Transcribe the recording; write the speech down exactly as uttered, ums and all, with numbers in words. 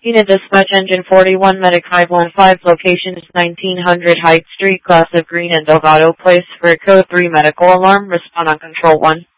Unit Dispatch Engine forty-one, Medic five one five, location is nineteen hundred Hyde Street, class of Green and Delgado Place, for code three medical alarm, respond on control one.